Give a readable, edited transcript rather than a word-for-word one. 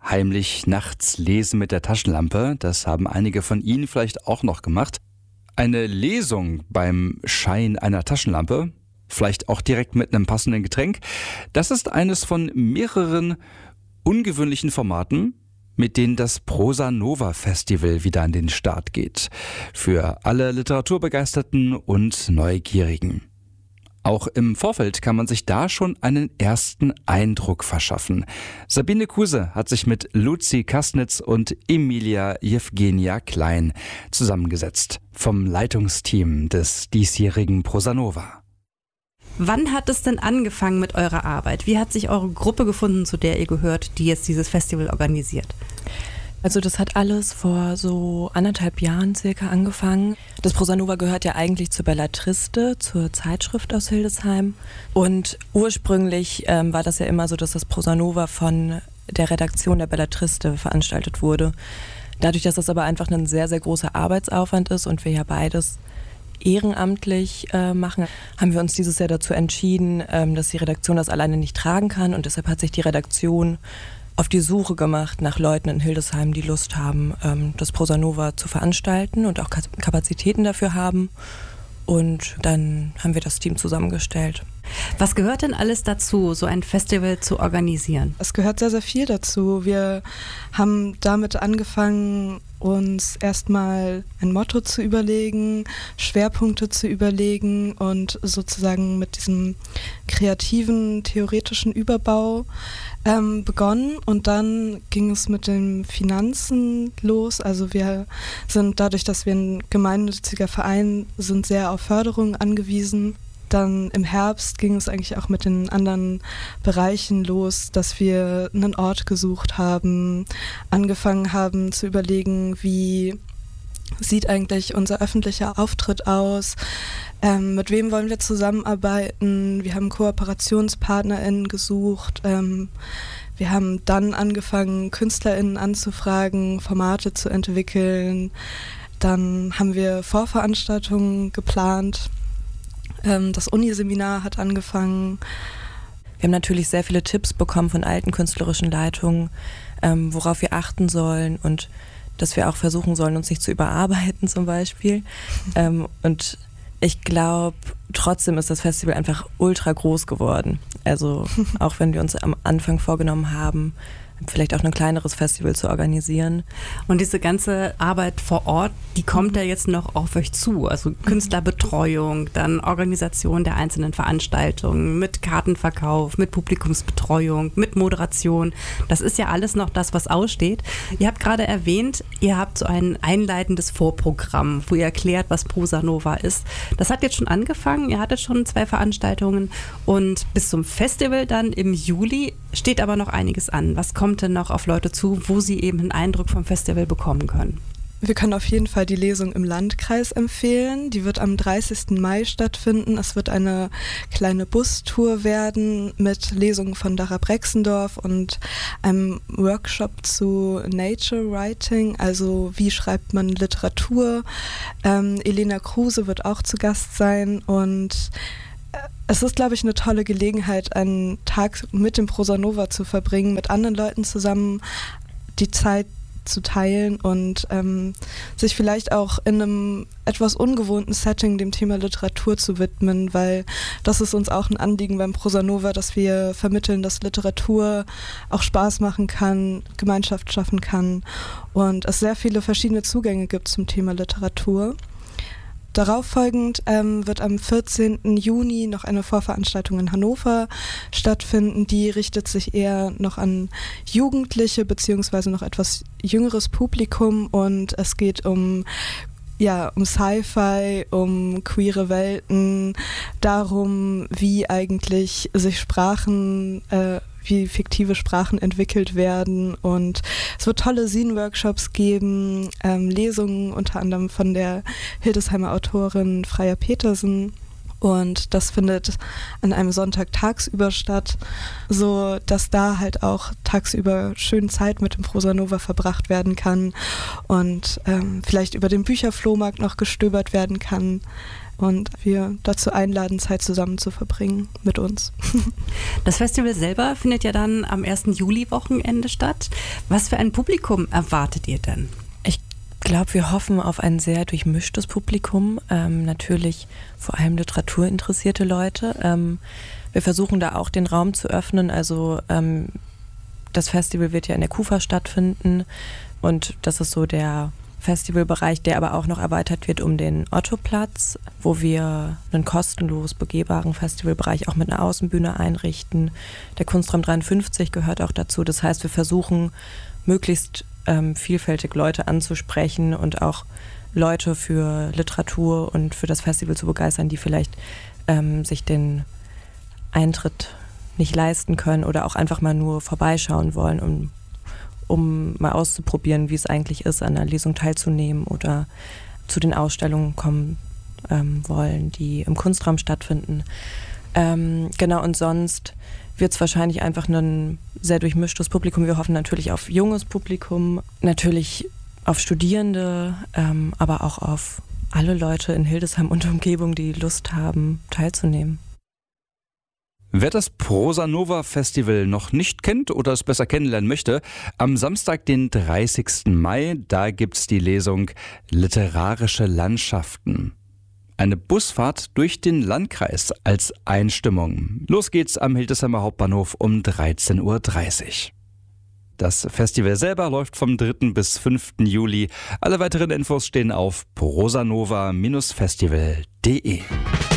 Heimlich nachts lesen mit der Taschenlampe, das haben einige von Ihnen vielleicht auch noch gemacht. Eine Lesung beim Schein einer Taschenlampe, vielleicht auch direkt mit einem passenden Getränk, das ist eines von mehreren ungewöhnlichen Formaten, mit denen das Prosa Nova Festival wieder an den Start geht. Für alle Literaturbegeisterten und Neugierigen. Auch im Vorfeld kann man sich da schon einen ersten Eindruck verschaffen. Sabine Kuse hat sich mit Luzi Kasnitz und Emilia Jewgenia Klein zusammengesetzt vom Leitungsteam des diesjährigen Prosa Nova. Wann hat es denn angefangen mit eurer Arbeit? Wie hat sich eure Gruppe gefunden, zu der ihr gehört, die jetzt dieses Festival organisiert? Also das hat alles vor so 1,5 Jahren circa angefangen. Das Prosa Nova gehört ja eigentlich zur Belletriste, zur Zeitschrift aus Hildesheim. Und ursprünglich war das ja immer so, dass das Prosa Nova von der Redaktion der Belletriste veranstaltet wurde. Dadurch, dass das aber einfach ein sehr, sehr großer Arbeitsaufwand ist und wir ja beides ehrenamtlich machen, haben wir uns dieses Jahr dazu entschieden, dass die Redaktion das alleine nicht tragen kann. Und deshalb hat sich die Redaktion auf die Suche gemacht nach Leuten in Hildesheim, die Lust haben, das Prosa Nova zu veranstalten und auch Kapazitäten dafür haben. Und dann haben wir das Team zusammengestellt. Was gehört denn alles dazu, so ein Festival zu organisieren? Es gehört sehr, sehr viel dazu. Wir haben damit angefangen, uns erstmal ein Motto zu überlegen, Schwerpunkte zu überlegen und sozusagen mit diesem kreativen, theoretischen Überbau begonnen. Und dann ging es mit den Finanzen los. Also wir sind dadurch, dass wir ein gemeinnütziger Verein sind, sehr auf Förderung angewiesen. Dann im Herbst ging es eigentlich auch mit den anderen Bereichen los, dass wir einen Ort gesucht haben, angefangen haben zu überlegen, wie sieht eigentlich unser öffentlicher Auftritt aus, mit wem wollen wir zusammenarbeiten, wir haben KooperationspartnerInnen gesucht, wir haben dann angefangen, KünstlerInnen anzufragen, Formate zu entwickeln, dann haben wir Vorveranstaltungen geplant. Das Uniseminar hat angefangen. Wir haben natürlich sehr viele Tipps bekommen von alten künstlerischen Leitungen, worauf wir achten sollen und dass wir auch versuchen sollen, uns nicht zu überarbeiten zum Beispiel. Und ich glaube, trotzdem ist das Festival einfach ultra groß geworden. Also auch wenn wir uns am Anfang vorgenommen haben, vielleicht auch ein kleineres Festival zu organisieren. Und diese ganze Arbeit vor Ort, die kommt ja jetzt noch auf euch zu. Also Künstlerbetreuung, dann Organisation der einzelnen Veranstaltungen, mit Kartenverkauf, mit Publikumsbetreuung, mit Moderation. Das ist ja alles noch das, was aussteht. Ihr habt gerade erwähnt, ihr habt so ein einleitendes Vorprogramm, wo ihr erklärt, was Prosa Nova ist. Das hat jetzt schon angefangen, ihr hattet schon 2 Veranstaltungen und bis zum Festival dann im Juli steht aber noch einiges an. Was kommt denn noch auf Leute zu, wo sie eben einen Eindruck vom Festival bekommen können? Wir können auf jeden Fall die Lesung im Landkreis empfehlen. Die wird am 30. Mai stattfinden. Es wird eine kleine Bustour werden mit Lesungen von Dara Brexendorf und einem Workshop zu Nature Writing, also wie schreibt man Literatur. Elena Kruse wird auch zu Gast sein und es ist, glaube ich, eine tolle Gelegenheit, einen Tag mit dem Prosa Nova zu verbringen, mit anderen Leuten zusammen die Zeit zu teilen und sich vielleicht auch in einem etwas ungewohnten Setting dem Thema Literatur zu widmen, weil das ist uns auch ein Anliegen beim Prosa Nova, dass wir vermitteln, dass Literatur auch Spaß machen kann, Gemeinschaft schaffen kann und es sehr viele verschiedene Zugänge gibt zum Thema Literatur. Darauf folgend wird am 14. Juni noch eine Vorveranstaltung in Hannover stattfinden. Die richtet sich eher noch an Jugendliche bzw. noch etwas jüngeres Publikum und es geht um Sci-Fi, um queere Welten, darum, wie eigentlich sich Sprachen wie fiktive Sprachen entwickelt werden und es wird tolle Zine-Workshops geben, Lesungen unter anderem von der Hildesheimer Autorin Freya Petersen und das findet an einem Sonntag tagsüber statt, so dass da halt auch tagsüber schön Zeit mit dem Prosa Nova verbracht werden kann und vielleicht über den Bücherflohmarkt noch gestöbert werden kann. und wir dazu einladen, Zeit zusammen zu verbringen mit uns. Das Festival selber findet ja dann am 1. Juli-Wochenende statt. Was für ein Publikum erwartet ihr denn? Ich glaube, wir hoffen auf ein sehr durchmischtes Publikum, natürlich vor allem literaturinteressierte Leute. Wir versuchen da auch den Raum zu öffnen, also das Festival wird ja in der KUFA stattfinden und das ist so der Festivalbereich, der aber auch noch erweitert wird um den Ottoplatz, wo wir einen kostenlos begehbaren Festivalbereich auch mit einer Außenbühne einrichten. Der Kunstraum 53 gehört auch dazu. Das heißt, wir versuchen möglichst vielfältig Leute anzusprechen und auch Leute für Literatur und für das Festival zu begeistern, die vielleicht sich den Eintritt nicht leisten können oder auch einfach mal nur vorbeischauen wollen, um mal auszuprobieren, wie es eigentlich ist, an einer Lesung teilzunehmen oder zu den Ausstellungen kommen wollen, die im Kunstraum stattfinden. Genau, und sonst wird es wahrscheinlich einfach ein sehr durchmischtes Publikum. Wir hoffen natürlich auf junges Publikum, natürlich auf Studierende, aber auch auf alle Leute in Hildesheim und Umgebung, die Lust haben, teilzunehmen. Wer das Prosa Nova Festival noch nicht kennt oder es besser kennenlernen möchte, am Samstag, den 30. Mai, da gibt's die Lesung Literarische Landschaften. Eine Busfahrt durch den Landkreis als Einstimmung. Los geht's am Hildesheimer Hauptbahnhof um 13:30 Uhr. Das Festival selber läuft vom 3. bis 5. Juli. Alle weiteren Infos stehen auf prosanova-festival.de.